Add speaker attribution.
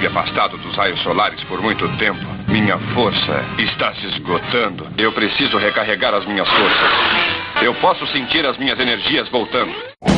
Speaker 1: estive afastado dos raios solares por muito tempo. Minha força está se esgotando. Eu preciso recarregar as minhas forças. Eu posso sentir as minhas energias voltando.